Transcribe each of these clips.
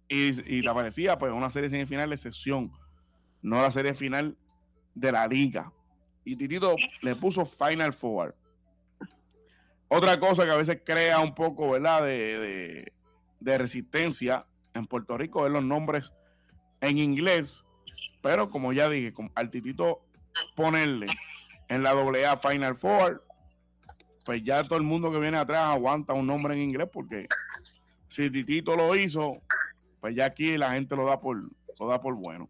y te aparecía pues una serie semifinal de sesión, no la serie final de la liga. Y Titito le puso Final Four. Otra cosa que a veces crea un poco, ¿verdad?, de resistencia en Puerto Rico es los nombres en inglés, pero como ya dije, al Titito ponerle en la AA Final Four, pues ya todo el mundo que viene atrás aguanta un nombre en inglés, porque si Titito lo hizo, pues ya aquí la gente lo da por bueno.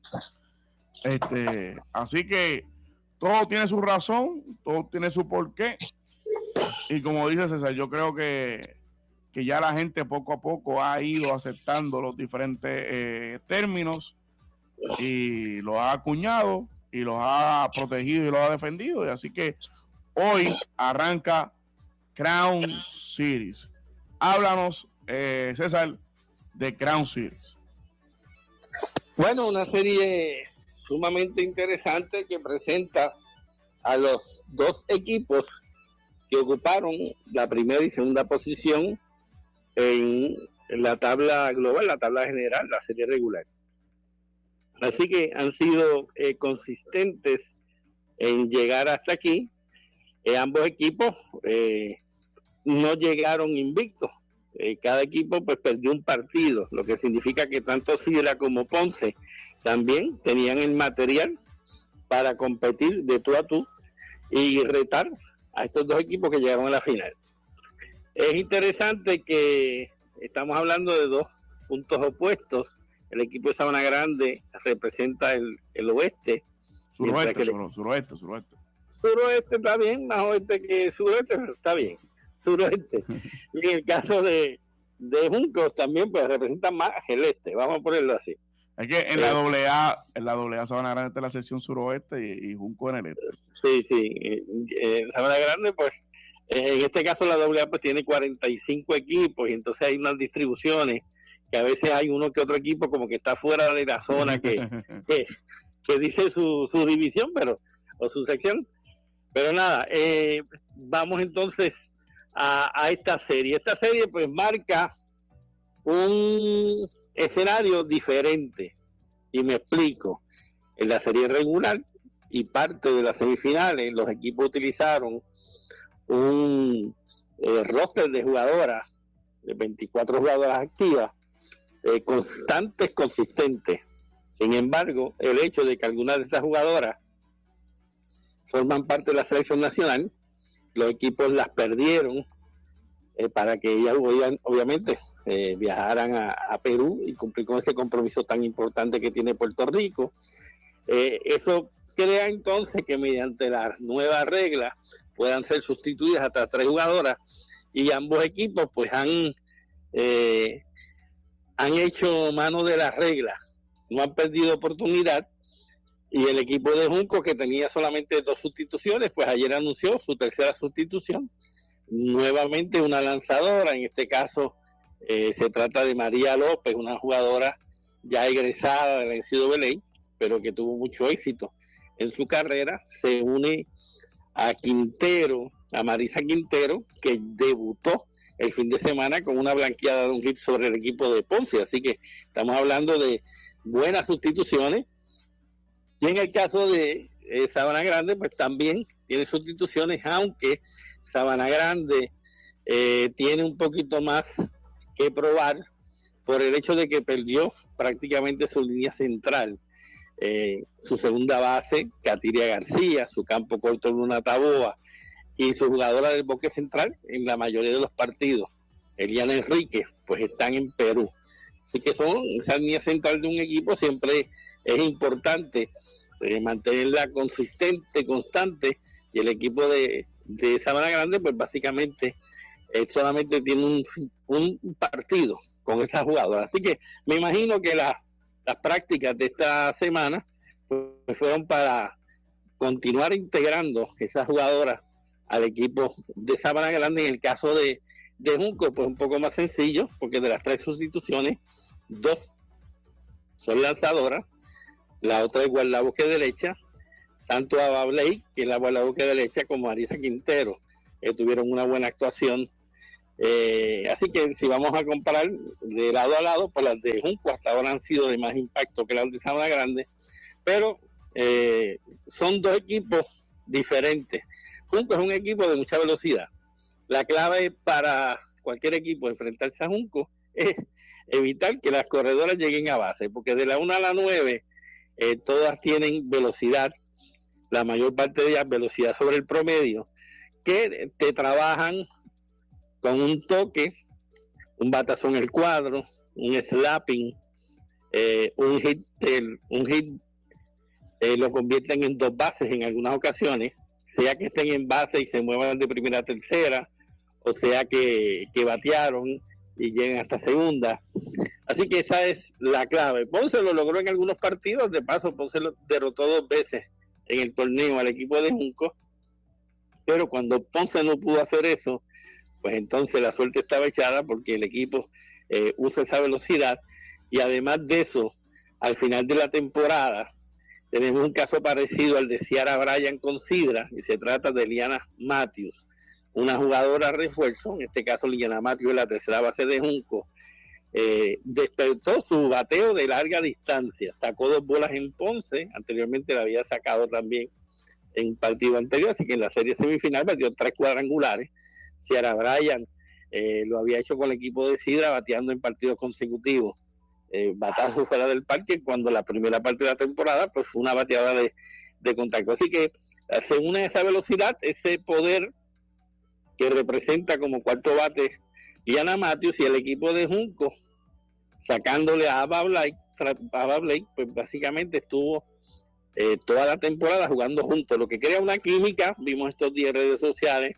Así que todo tiene su razón, todo tiene su porqué. Y como dice César, yo creo que ya la gente poco a poco ha ido aceptando los diferentes términos y los ha acuñado y los ha protegido y los ha defendido. Y así que hoy arranca Crown Series. Háblanos, César, de Crown Series. Bueno, una serie sumamente interesante que presenta a los dos equipos que ocuparon la primera y segunda posición en la tabla global, la tabla general, la serie regular. Así que han sido consistentes en llegar hasta aquí. Ambos equipos no llegaron invictos. Cada equipo pues perdió un partido, lo que significa que tanto Sidra como Ponce también tenían el material para competir de tú a tú y retar a estos dos equipos que llegaron a la final. Es interesante que estamos hablando de dos puntos opuestos. El equipo de Sabana Grande representa el oeste. Suroeste. Suroeste está bien, más oeste que suroeste, pero está bien. Suroeste. Y en el caso de Juncos también, pues representa más el este, vamos a ponerlo así. Es que en la AA Sabana Grande está la sección suroeste y Junco en el este. Sí. Sabana Grande, pues, en este caso la AA pues tiene 45 equipos y entonces hay unas distribuciones que a veces hay uno que otro equipo como que está fuera de la zona que dice su división, o su sección. Pero nada, vamos entonces a esta serie. Esta serie pues marca un escenario diferente, y me explico. En la serie regular y parte de las semifinales, los equipos utilizaron un roster de jugadoras, de 24 jugadoras activas, constantes, consistentes. Sin embargo, el hecho de que algunas de esas jugadoras forman parte de la selección nacional, los equipos las perdieron para que ellas obviamente viajaran a Perú y cumplir con ese compromiso tan importante que tiene Puerto Rico. Eso crea entonces que mediante las nuevas reglas puedan ser sustituidas hasta 3 jugadoras, y ambos equipos pues han hecho mano de las reglas, no han perdido oportunidad. Y el equipo de Junco, que tenía solamente 2 sustituciones, pues ayer anunció su tercera sustitución, nuevamente una lanzadora. En este caso se trata de María López, una jugadora ya egresada de la NCAA, pero que tuvo mucho éxito en su carrera. Se une a Quintero, a Marisa Quintero, que debutó el fin de semana con una blanqueada de un hit sobre el equipo de Ponce. Así que estamos hablando de buenas sustituciones. Y en el caso de Sabana Grande, pues también tiene sustituciones, aunque Sabana Grande tiene un poquito más que probar por el hecho de que perdió prácticamente su línea central. Su segunda base, Katiria García, su campo corto, Luna Taboa, y su jugadora del bloque central en la mayoría de los partidos, Eliana Enrique, pues están en Perú. Así que esa línea central de un equipo siempre es importante mantenerla consistente, constante, y el equipo de Sabana Grande pues básicamente solamente tiene un partido con esas jugadoras. Así que me imagino que las prácticas de esta semana pues fueron para continuar integrando esas jugadoras al equipo de Sabana Grande. En el caso de Junco, pues un poco más sencillo, porque de las 3 sustituciones, 2 son lanzadoras, la otra es guardaboque derecha. Tanto a Blake, que es la guardaboque derecha, como a Marisa Quintero tuvieron una buena actuación Así que si vamos a comparar de lado a lado, pues las de Junco hasta ahora han sido de más impacto que las de Sabana Grande, pero son dos equipos diferentes. Junco es un equipo de mucha velocidad. La clave para cualquier equipo enfrentarse a Junco es evitar que las corredoras lleguen a base, porque de la 1 a la 9 todas tienen velocidad, la mayor parte de ellas velocidad sobre el promedio, que te trabajan con un toque, un batazo en el cuadro, un slapping, un hit lo convierten en 2 bases en algunas ocasiones, sea que estén en base y se muevan de primera a tercera, o sea que batearon y lleguen hasta segunda. Así que esa es la clave. Ponce lo logró en algunos partidos, de paso Ponce lo derrotó 2 veces en el torneo al equipo de Junco, pero cuando Ponce no pudo hacer eso, pues entonces la suerte estaba echada porque el equipo usa esa velocidad, y además de eso, al final de la temporada tenemos un caso parecido al de Ciara Bryan con Sidra, y se trata de Liana Matthews, una jugadora refuerzo, en este caso Liana Matthews es la tercera base de Junco, despertó su bateo de larga distancia, sacó 2 bolas en Ponce, anteriormente la había sacado también en partido anterior, así que en la serie semifinal batió 3 cuadrangulares. Ciara Bryan lo había hecho con el equipo de Sidra, bateando en partidos consecutivos, batazos fuera del parque, cuando la primera parte de la temporada pues fue una bateadora de contacto. Así que se une a esa velocidad, ese poder que representa como cuarto bate Liana Matthews, y el equipo de Junco sacándole a Ava Blake, pues básicamente estuvo toda la temporada jugando juntos, lo que crea una química. Vimos estos días en redes sociales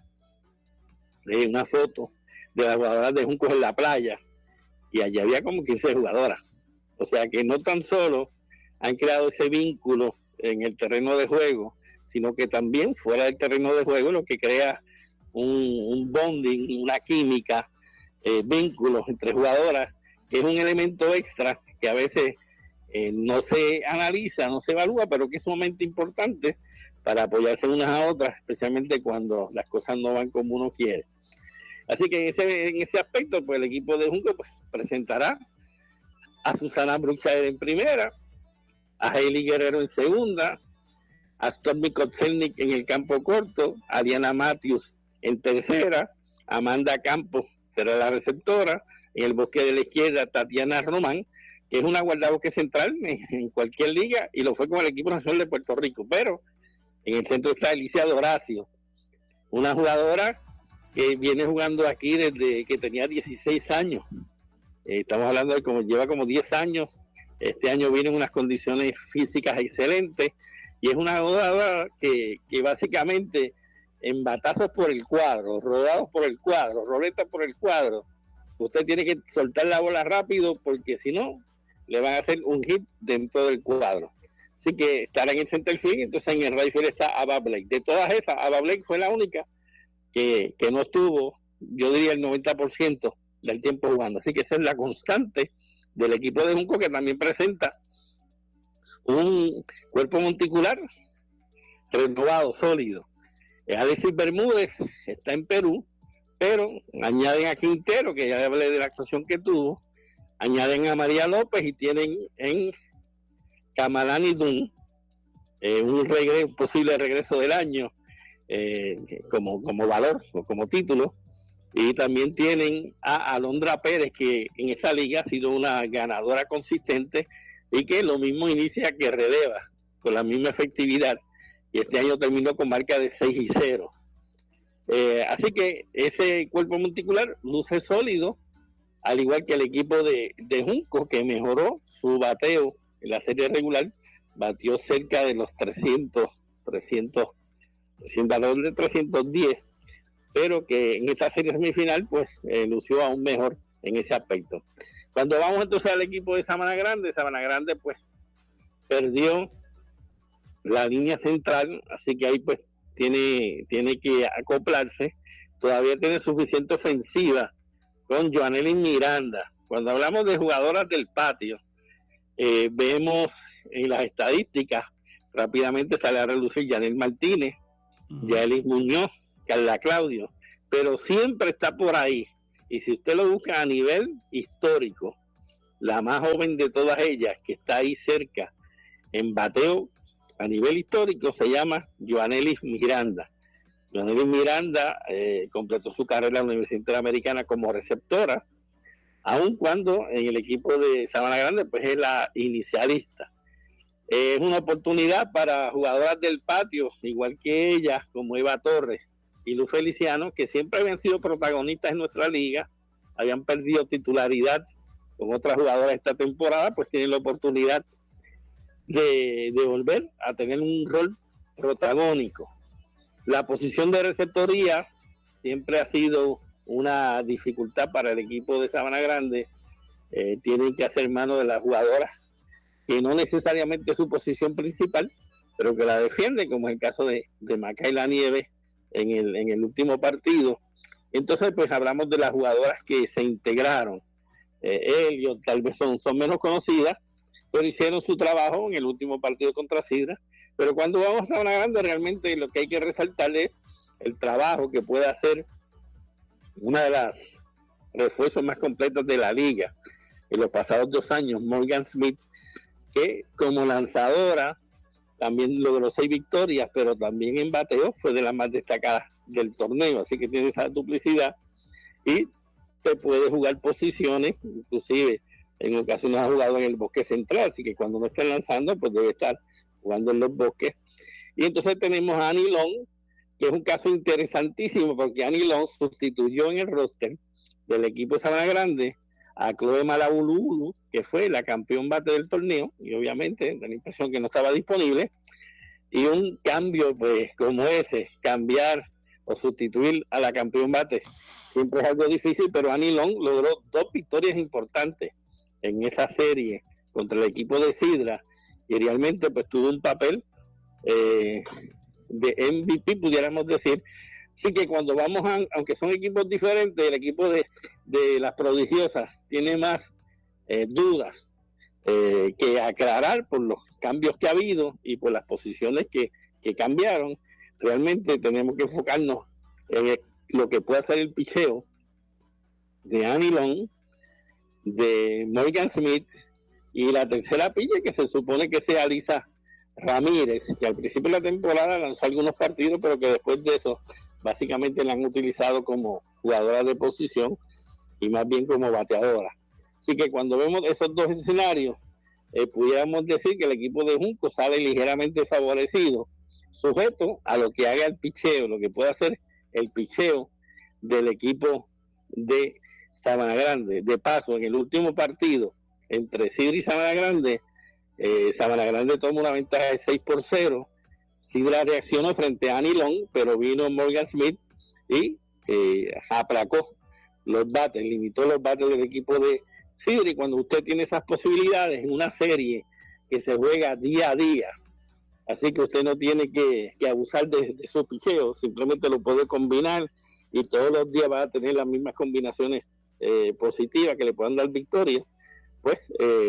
una foto de las jugadoras de Junco en la playa, y allí había como 15 jugadoras, o sea que no tan solo han creado ese vínculo en el terreno de juego, sino que también fuera del terreno de juego, lo que crea un bonding, una química, vínculos entre jugadoras, que es un elemento extra que a veces no se analiza, no se evalúa, pero que es sumamente importante para apoyarse unas a otras, especialmente cuando las cosas no van como uno quiere. Así que en ese aspecto, pues el equipo de Junco pues, presentará a Susana Brookside en primera, a Hailey Guerrero en segunda, a Stormy Kotzelnik en el campo corto, a Liana Matthews en tercera, Amanda Campos será la receptora, en el bosque de la izquierda Tatiana Román, que es una guardabosque central en cualquier liga, y lo fue con el equipo nacional de Puerto Rico, pero en el centro está Alicia Doracio, una jugadora que viene jugando aquí desde que tenía 16 años. Estamos hablando de como lleva como 10 años. Este año viene en unas condiciones físicas excelentes, y es una jugadora que básicamente en batazos por el cuadro, rodados por el cuadro, roletas por el cuadro, usted tiene que soltar la bola rápido, porque si no, le van a hacer un hit dentro del cuadro. Así que estará en el center field. Entonces en el right field está Ava Blake. De todas esas, Ava Blake fue la única que no estuvo, yo diría el 90% del tiempo jugando. Así que esa es la constante del equipo de Junco, que también presenta un cuerpo monticular renovado, sólido. Alexis Bermúdez está en Perú, pero añaden a Quintero, que ya hablé de la actuación que tuvo, añaden a María López, y tienen en Kamalani Dunn un posible regreso del año, como valor o como título, y también tienen a Alondra Pérez, que en esta liga ha sido una ganadora consistente, y que lo mismo inicia que releva con la misma efectividad, y este año terminó con marca de 6-0. Así que ese cuerpo monticular luce sólido, al igual que el equipo de Junco, que mejoró su bateo en la serie regular, batió cerca de los 310, pero que en esta serie semifinal pues lució aún mejor en ese aspecto. Cuando vamos entonces al equipo de Sabana Grande pues perdió la línea central, así que ahí pues tiene que acoplarse. Todavía tiene suficiente ofensiva con Joanely Miranda. Cuando hablamos de jugadoras del patio, vemos en las estadísticas, rápidamente sale a relucir Yanel Martínez, Yaeli Muñoz, Carla Claudio, pero siempre está por ahí Y si usted lo busca a nivel histórico, la más joven de todas ellas, que está ahí cerca en bateo a nivel histórico, se llama Joanelis Miranda. Joanelis Miranda completó su carrera en la Universidad Interamericana como receptora, aun cuando en el equipo de Sabana Grande pues es la inicialista. Es una oportunidad para jugadoras del patio, igual que ella, como Eva Torres y Luz Feliciano, que siempre habían sido protagonistas en nuestra liga, habían perdido titularidad con otras jugadoras esta temporada, pues tienen la oportunidad de volver a tener un rol protagónico. La posición de receptoría siempre ha sido una dificultad para el equipo de Sabana Grande. Tienen que hacer mano de las jugadoras que no necesariamente es su posición principal, pero que la defienden, como es el caso de Macaila Nieves en el último partido. Entonces, pues hablamos de las jugadoras que se integraron. Ellos tal vez son menos conocidas, pero hicieron su trabajo en el último partido contra Sidra. Pero cuando vamos a Sabana Grande, realmente lo que hay que resaltar es el trabajo que puede hacer una de las refuerzos más completas de la liga en los pasados 2 años, Morgan Smith, que como lanzadora también logró 6 victorias, pero también en bateo fue de las más destacadas del torneo, así que tiene esa duplicidad y te puede jugar posiciones, inclusive en ocasiones ha jugado en el bosque central, así que cuando no esté lanzando, pues debe estar jugando en los bosques. Y entonces tenemos a Annie Long, que es un caso interesantísimo, porque Annie Long sustituyó en el roster del equipo de Sabana Grande a Chloe Malabululu, que fue la campeón bate del torneo, y obviamente da la impresión que no estaba disponible, y un cambio pues como ese, cambiar o sustituir a la campeón bate, siempre es algo difícil, pero Annie Long logró 2 victorias importantes en esa serie contra el equipo de Sidra, y realmente pues tuvo un papel de MVP, pudiéramos decir. Así que cuando vamos aunque son equipos diferentes, el equipo de las prodigiosas tiene más dudas que aclarar por los cambios que ha habido y por las posiciones que cambiaron. Realmente tenemos que enfocarnos en lo que puede hacer el picheo de Annie Long, de Morgan Smith, y la tercera pitcher que se supone que sea Lisa Ramírez, que al principio de la temporada lanzó algunos partidos, pero que después de eso básicamente la han utilizado como jugadora de posición y más bien como bateadora. Así que cuando vemos esos 2 escenarios, pudiéramos decir que el equipo de Junco sale ligeramente favorecido, sujeto a lo que haga el picheo, lo que pueda hacer el picheo del equipo de Sabana Grande. De paso, en el último partido entre Sidra y Sabana Grande, Sabana Grande toma una ventaja de 6-0. Sidra reaccionó frente a Annie Long, pero vino Morgan Smith y aplacó los bates, limitó los bates del equipo de Sidra. Y cuando usted tiene esas posibilidades en una serie que se juega día a día, así que usted no tiene que abusar de su picheo, simplemente lo puede combinar y todos los días va a tener las mismas combinaciones positivas que le puedan dar victoria. Pues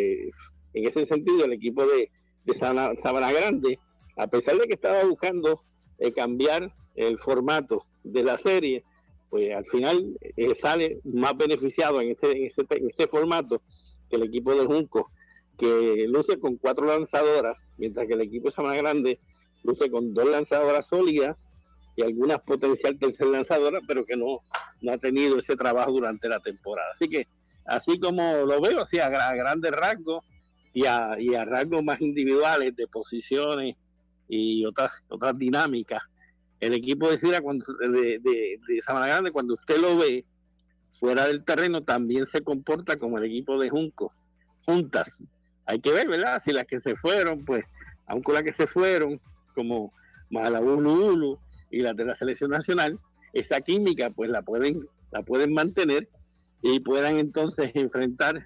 en ese sentido el equipo de Sabana Grande, a pesar de que estaba buscando cambiar el formato de la serie, pues al final sale más beneficiado en este formato que el equipo de Junco, que luce con 4 lanzadoras, mientras que el equipo de Sabana Grande luce con 2 lanzadoras sólidas y algunas potencial tercer lanzadoras, pero que no ha tenido ese trabajo durante la temporada. Así que, así como lo veo, así a grandes rasgos y a rasgos más individuales de posiciones y otras dinámicas, el equipo de Sidra de Sabana Grande, cuando usted lo ve fuera del terreno, también se comporta como el equipo de Junco, juntas. Hay que ver, ¿verdad? Si las que se fueron, pues, aunque las que se fueron, como Malabululu y las de la selección nacional, esa química, pues, la pueden mantener y puedan entonces enfrentar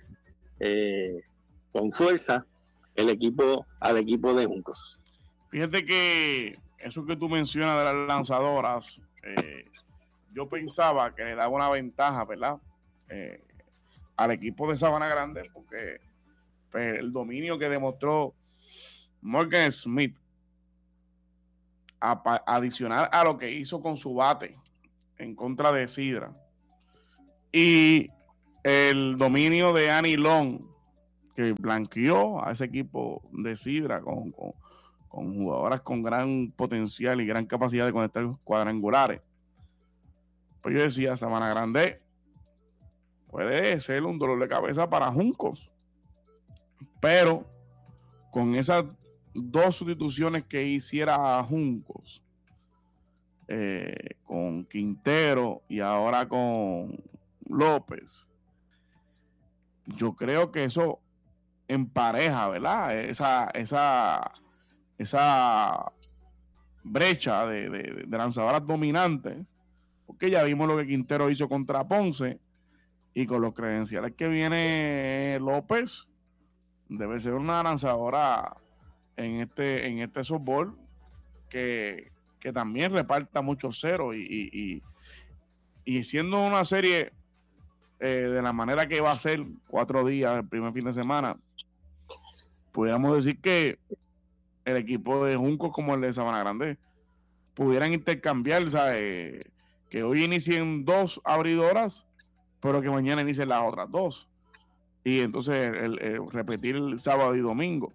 con fuerza al equipo de Juncos. Fíjate que eso que tú mencionas de las lanzadoras, yo pensaba que le daba una ventaja, ¿verdad? Al equipo de Sabana Grande, porque pues, el dominio que demostró Morgan Smith, adicional a lo que hizo con su bate en contra de Sidra, Y el dominio de Annie Long, que blanqueó a ese equipo de Sidra con jugadoras con gran potencial y gran capacidad de conectar cuadrangulares. Pues yo decía, Sabana Grande puede ser un dolor de cabeza para Juncos, pero con esas 2 sustituciones que hiciera Juncos, con Quintero y ahora con López, yo creo que eso empareja, ¿verdad? Esa brecha de lanzadoras dominantes, porque ya vimos lo que Quintero hizo contra Ponce, y con los credenciales que viene López, debe ser una lanzadora en este softball que también reparta muchos ceros, y siendo una serie de la manera que va a ser 4 días el primer fin de semana, podríamos decir que el equipo de Juncos como el de Sabana Grande pudieran intercambiar, ¿sabes? Que hoy inicien 2 abridoras, pero que mañana inicien las otras 2, y entonces repetir el sábado y domingo.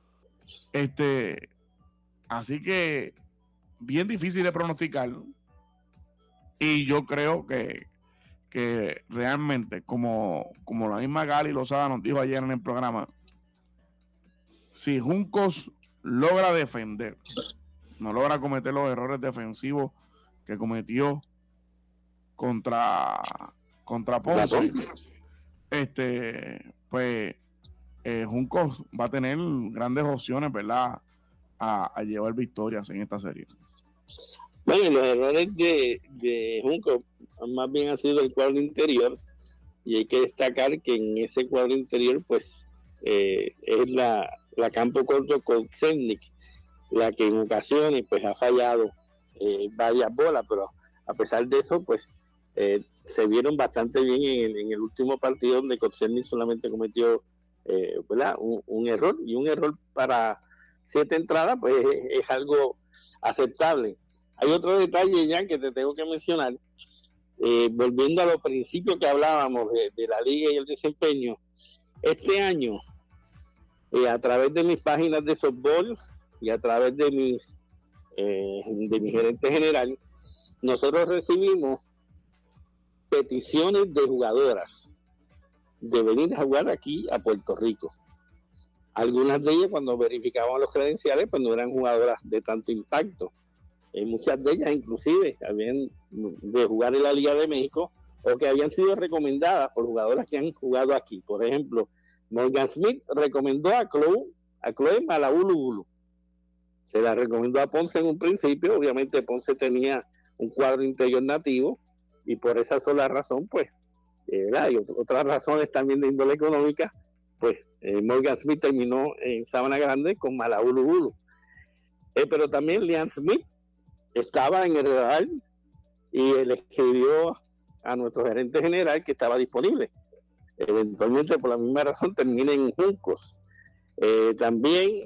Así que bien difícil de pronosticar, y yo creo que realmente, como la misma Gali Lozada nos dijo ayer en el programa, si Juncos logra defender, no logra cometer los errores defensivos que cometió contra Ponce, pues Juncos va a tener grandes opciones, ¿verdad?, a llevar victorias en esta serie. Bueno, los errores de Juncos más bien ha sido el cuadro interior, y hay que destacar que en ese cuadro interior pues es la campo corto Kotsevnik la que en ocasiones pues ha fallado varias bolas, pero a pesar de eso pues se vieron bastante bien en el último partido, donde Kotsevnik solamente cometió ¿verdad? Un error, y un error para 7 entradas pues es algo aceptable. Hay otro detalle, ya que te tengo que mencionar, volviendo a los principios que hablábamos de la liga y el desempeño. Este año, a través de mis páginas de softball y a través de mi gerente general, nosotros recibimos peticiones de jugadoras de venir a jugar aquí a Puerto Rico. Algunas de ellas, cuando verificábamos los credenciales, pues no eran jugadoras de tanto impacto. Muchas de ellas inclusive habían de jugar en la Liga de México, o que habían sido recomendadas por jugadoras que han jugado aquí. Por ejemplo, Morgan Smith recomendó a Chloe Malabulu. Se la recomendó a Ponce en un principio. Obviamente Ponce tenía un cuadro interior nativo, y por esa sola razón, pues, y otras razones también de índole económica, pues Morgan Smith terminó en Sabana Grande con Malabulu. Pero también Liam Smith estaba en el radar, y él escribió a nuestro gerente general que estaba disponible. Eventualmente, por la misma razón, termina en Juncos. También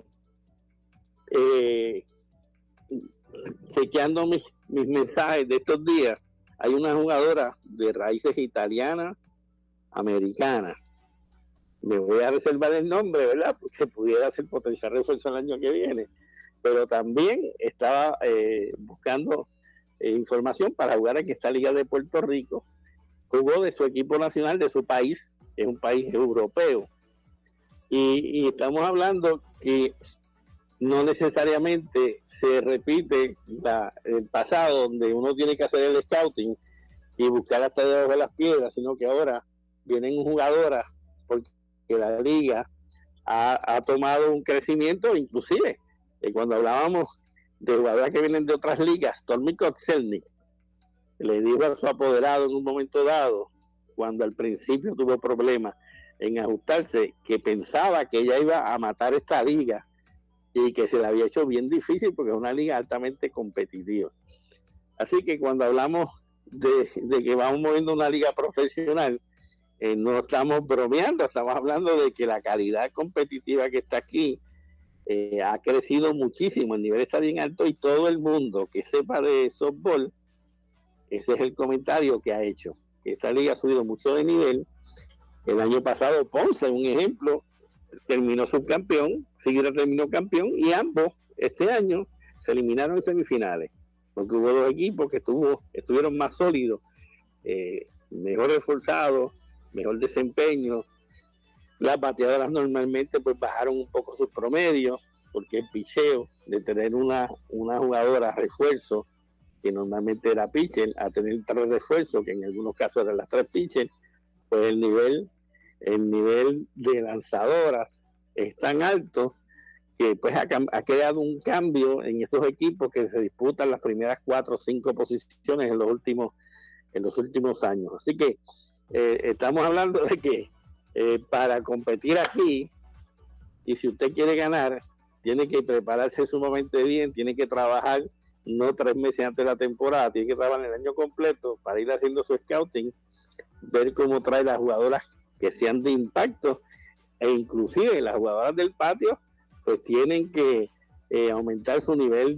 chequeando mis mensajes de estos días, hay una jugadora de raíces italianas, americanas. Me voy a reservar el nombre, ¿verdad?, porque pudiera ser potencial refuerzo el año que viene. Pero también estaba buscando información para jugar en esta Liga de Puerto Rico. Jugó de su equipo nacional, de su país, es un país europeo. Y estamos hablando que no necesariamente se repite el pasado, donde uno tiene que hacer el scouting y buscar hasta debajo de las piedras, sino que ahora vienen jugadoras porque la liga ha tomado un crecimiento. Inclusive cuando hablábamos de jugadoras que vienen de otras ligas, Stormy Kotsevnik le dijo a su apoderado en un momento dado, cuando al principio tuvo problemas en ajustarse, que pensaba que ella iba a matar esta liga, y que se la había hecho bien difícil porque es una liga altamente competitiva. Así que cuando hablamos de que vamos moviendo una liga profesional, no estamos bromeando, estamos hablando de que la calidad competitiva que está aquí ha crecido muchísimo, el nivel está bien alto, y todo el mundo que sepa de softball, ese es el comentario que ha hecho, que esta liga ha subido mucho de nivel. El año pasado Ponce, un ejemplo, terminó subcampeón, Figueroa terminó campeón, y ambos este año se eliminaron en semifinales, porque hubo dos equipos que estuvieron más sólidos, mejor reforzados, mejor desempeño. Las bateadoras normalmente pues bajaron un poco sus promedios, porque el picheo de tener una jugadora refuerzo, que normalmente era pitcher, a tener 3 refuerzos, que en algunos casos eran las 3 pitchers, pues el nivel de lanzadoras es tan alto que pues ha creado un cambio en esos equipos que se disputan las primeras 4 o 5 posiciones en los últimos años. Así que estamos hablando de que para competir aquí, y si usted quiere ganar, tiene que prepararse sumamente bien, tiene que trabajar no 3 meses antes de la temporada, tiene que trabajar el año completo para ir haciendo su scouting, ver cómo trae las jugadoras que sean de impacto, e inclusive las jugadoras del patio pues tienen que aumentar su nivel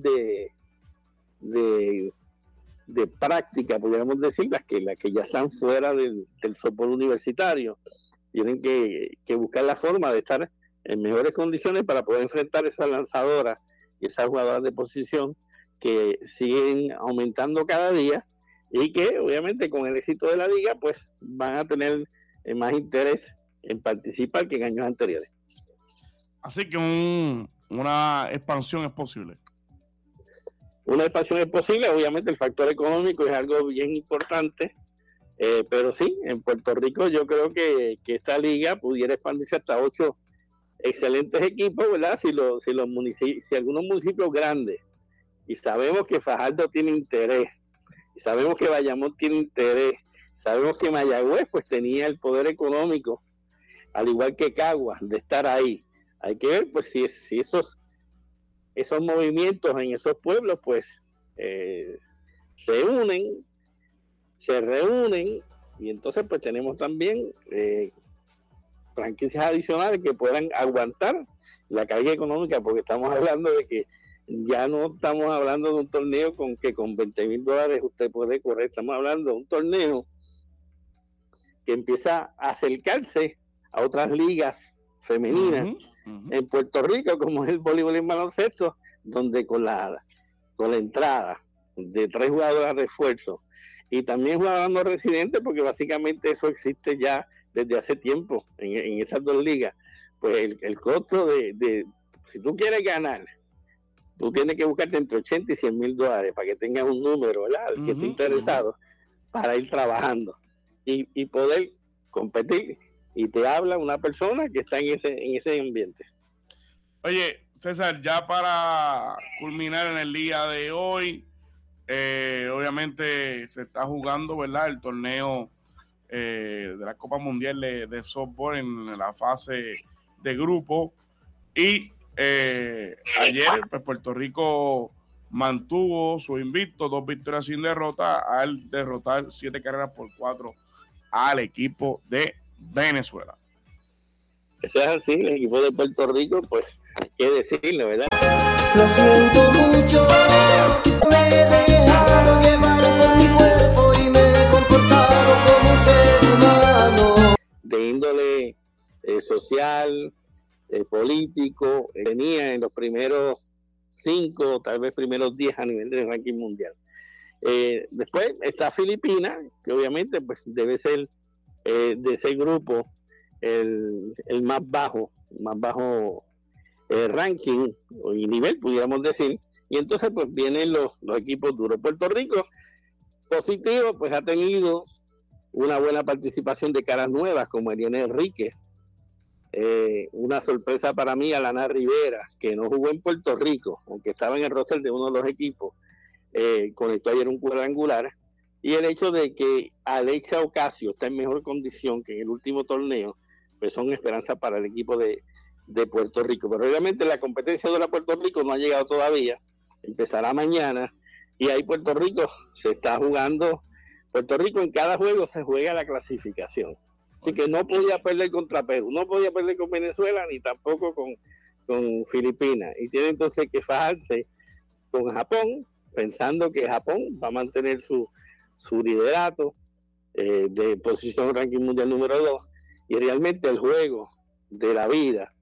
de práctica, podríamos decir, las que ya están fuera del softball universitario. Tienen que buscar la forma de estar en mejores condiciones para poder enfrentar esas lanzadoras y esas jugadoras de posición que siguen aumentando cada día, y que obviamente con el éxito de la liga pues van a tener más interés en participar que en años anteriores. Así que una expansión es posible. Una expansión es posible, obviamente el factor económico es algo bien importante, pero sí, en Puerto Rico yo creo que esta liga pudiera expandirse hasta 8 excelentes equipos, ¿verdad? Si algunos municipios grandes, y sabemos que Fajardo tiene interés, y sabemos que Bayamón tiene interés, sabemos que Mayagüez pues tenía el poder económico, al igual que Caguas, de estar ahí. Hay que ver pues si esos movimientos en esos pueblos pues se reúnen, y entonces pues tenemos también franquicias adicionales que puedan aguantar la carga económica, porque estamos hablando de que ya no estamos hablando de un torneo con $20,000 usted puede correr, estamos hablando de un torneo que empieza a acercarse a otras ligas femeninas en Puerto Rico, como es el voleibol y el baloncesto, donde con la entrada de 3 jugadoras de refuerzo y también jugadoras no residentes, porque básicamente eso existe ya desde hace tiempo en esas 2 ligas, pues el costo de si tú quieres ganar, tú tienes que buscarte entre $80,000 y $100,000 para que tengas un número, ¿verdad? El que esté interesado para ir trabajando y poder competir. Y te habla una persona que está en ese ambiente. Oye, César, ya para culminar en el día de hoy, obviamente se está jugando, ¿verdad?, el torneo de la Copa Mundial de Softball en la fase de grupo, y ayer pues Puerto Rico mantuvo su invicto, 2 victorias sin derrota, al derrotar 7 carreras por 4 al equipo de Venezuela. Eso es así, el equipo de Puerto Rico, pues hay que decirlo, ¿verdad? Lo siento mucho, me he dejado llevar por mi cuerpo y me he comportado como un ser humano. De índole social, político, tenía en los primeros 5, tal vez primeros 10 a nivel de ranking mundial. Después está Filipinas, que obviamente pues debe ser de ese grupo el más bajo ranking y nivel, pudiéramos decir, y entonces pues vienen los equipos duros. Puerto Rico, positivo, pues ha tenido una buena participación de caras nuevas como Ariana Enríquez, una sorpresa para mí, Alana Rivera, que no jugó en Puerto Rico, aunque estaba en el roster de uno de los equipos, conectó ayer un cuadrangular, y el hecho de que Alexa Ocasio está en mejor condición que en el último torneo, pues son esperanzas para el equipo de Puerto Rico. Pero obviamente la competencia de Puerto Rico no ha llegado todavía, empezará mañana, y ahí Puerto Rico se está jugando. Puerto Rico en cada juego se juega la clasificación, así que no podía perder contra Perú, no podía perder con Venezuela, ni tampoco con Filipinas, y tiene entonces que fajarse con Japón, pensando que Japón va a mantener su liderato, de posición ranking mundial número 2, y realmente el juego de la vida